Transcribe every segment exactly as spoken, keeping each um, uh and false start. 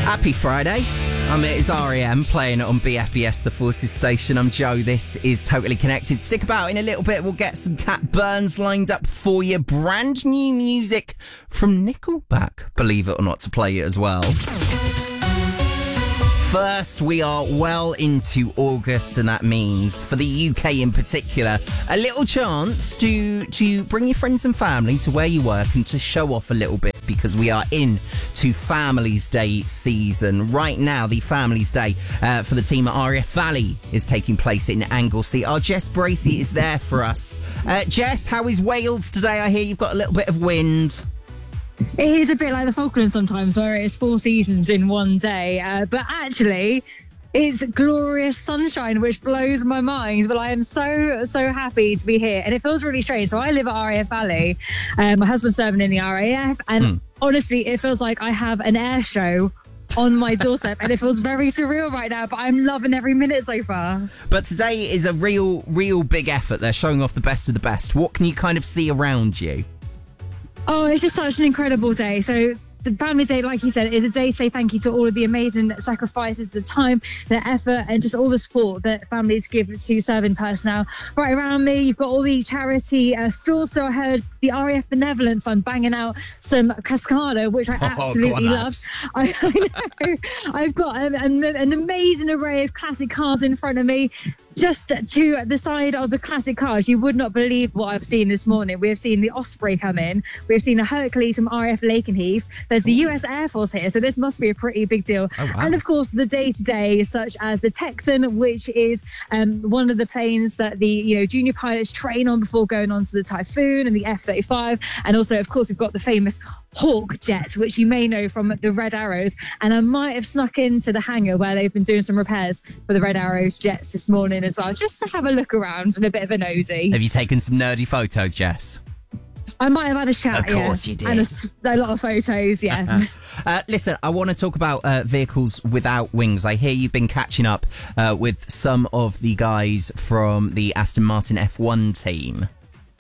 Happy Friday. Um, it is R E M playing it on B F B S, the Forces station. I'm Joe. This is Totally Connected. Stick about in a little bit. We'll get some Cat Burns lined up for you. Brand new music from Nickelback, believe it or not, to play it as well. First, we are well into August, and that means, for the U K in particular, a little chance to to bring your friends and family to where you work and to show off a little bit, because we are in to Families Day season. Right now, the Families Day uh, for the team at R A F Valley is taking place in Anglesey. Our Jess Bracey is there for us. Uh, Jess, how is Wales today? I hear you've got a little bit of wind. It is a bit like the Falklands sometimes, where it's four seasons in one day. Uh, but actually, it's glorious sunshine, which blows my mind. But I am so, so happy to be here. And it feels really strange. So I live at R A F Valley. Um, my husband's serving in the R A F. And mm. honestly, it feels like I have an air show on my doorstep. And it feels very surreal right now. But I'm loving every minute so far. But today is a real, real big effort. They're showing off the best of the best. What can you kind of see around you? Oh, it's just such an incredible day. So the Families Day, like you said, is a day to say thank you to all of the amazing sacrifices, the time, the effort, and just all the support that families give to serving personnel. Right around me, you've got all the charity uh, stores. So I heard the R A F Benevolent Fund banging out some Cascada, which I absolutely oh, love. I, I know. I've got an, an, an amazing array of classic cars in front of me. Just to the side of the classic cars, you would not believe what I've seen this morning. We have seen the Osprey come in. We have seen the Hercules from R A F Lakenheath. There's the U S Air Force here, so this must be a pretty big deal. Oh, wow. And of course, the day-to-day, such as the Texan, which is um, one of the planes that the you know junior pilots train on before going on to the Typhoon, and the F thirty-five. And also, of course, we've got the famous Hawk jet, which you may know from the Red Arrows. And I might have snuck into the hangar where they've been doing some repairs for the Red Arrows jets this morning as well, just to have a look around and a bit of a nosy. Have you taken some nerdy photos, Jess? I might have had a chat, Of course yeah. you did. And a, a lot of photos, yeah. uh, listen, I want to talk about uh, vehicles without wings. I hear you've been catching up uh, with some of the guys from the Aston Martin F one team.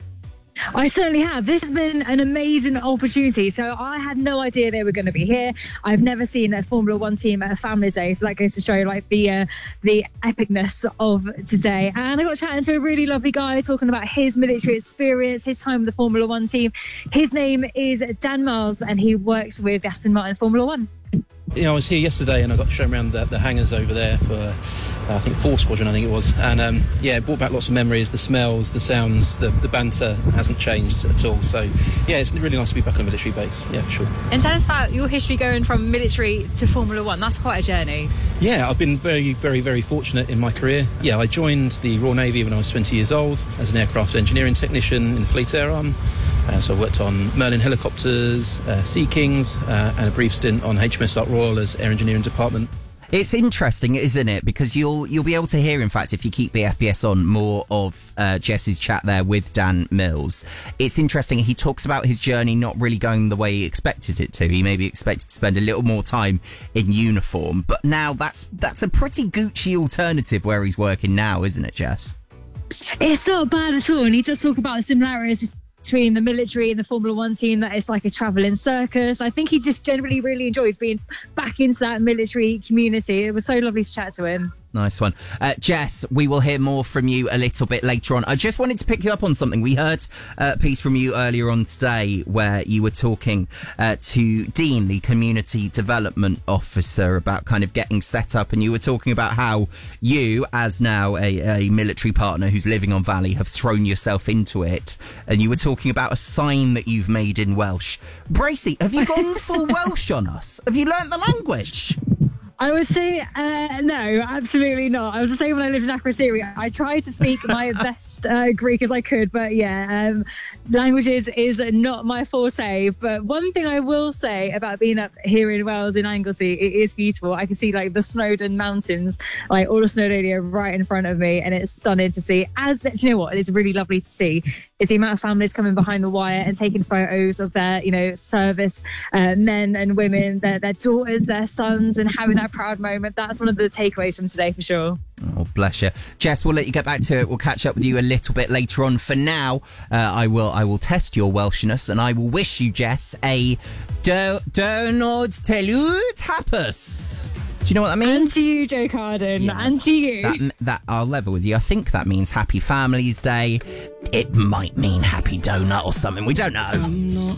I certainly have. This has been an amazing opportunity. So I had no idea they were going to be here. I've never seen a Formula One team at a Families Day, so that goes to show like the uh, the epicness of today. And I got chatting to a really lovely guy talking about his military experience, his time with the Formula One team. His name is Dan Miles, and he works with Aston Martin Formula One. You know, I was here yesterday and I got shown around the, the hangars over there for, uh, I think, Four Squadron, I think it was. And, um, yeah, it brought back lots of memories, the smells, the sounds, the, the banter hasn't changed at all. So, yeah, it's really nice to be back on a military base, yeah, for sure. And tell us about your history going from military to Formula One. That's quite a journey. Yeah, I've been very, very, very fortunate in my career. Yeah, I joined the Royal Navy when I was twenty years old as an aircraft engineering technician in the Fleet Air Arm. Uh, so I worked on Merlin helicopters, uh, Sea Kings, uh, and a brief stint on H M S Ark Royal as Air Engineering Department. It's interesting, isn't it? Because you'll you'll be able to hear, in fact, if you keep B F B S on, more of uh, Jess's chat there with Dan Mills. It's interesting. He talks about his journey not really going the way he expected it to. He maybe expected to spend a little more time in uniform, but now that's that's a pretty Gucci alternative where he's working now, isn't it, Jess? It's not bad at all. And he does talk about the similarities between the military and the Formula One team, that it's like a travelling circus. I think he just generally really enjoys being back into that military community. It was so lovely to chat to him. Nice one. Uh, Jess, we will hear more from you a little bit later on. I just wanted to pick you up on something. We heard a piece from you earlier on today where you were talking uh, to Dean, the Community Development Officer, about kind of getting set up, and you were talking about how you, as now a, a military partner who's living on Valley, have thrown yourself into it, and you were talking about a sign that you've made in Welsh. Bracey, have you gone full Welsh on us? Have you learnt the language? I would say uh, no, absolutely not. I was the same when I lived in Akrotiri. I tried to speak my best uh, Greek as I could, but yeah, um, languages is not my forte. But one thing I will say about being up here in Wales in Anglesey, it is beautiful. I can see like the Snowdon Mountains, like all of Snowdonia right in front of me, and it's stunning to see. As do you know what, it's really lovely to see is the amount of families coming behind the wire and taking photos of their, you know, service uh, men and women, their, their daughters, their sons, and having that a proud moment. That's one of the takeaways from today for sure. Oh, bless you. Jess, we'll let you get back to it. We'll catch up with you a little bit later on. For now, uh, I will I will test your Welshness, and I will wish you, Jess, a do, Diwrnod Telu Tapas. Do you know what that means? And to you, Joe Carden. Yeah. And to you. That, that I'll level with you. I think that means Happy Families Day. It might mean Happy Donut or something. We don't know.